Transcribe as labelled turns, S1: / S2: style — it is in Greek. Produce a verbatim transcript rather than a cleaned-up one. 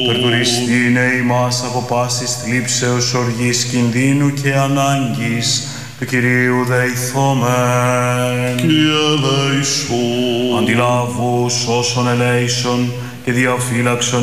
S1: Περτουριστήνε ημάς από πάσης θλίψεως, οργής, κινδύνου και ανάγκης, του Κυρίου δεηθόμεν.
S2: Κύριε ελέησον.
S1: Αντιλάβους όσων ελέησον και διαφύλαξον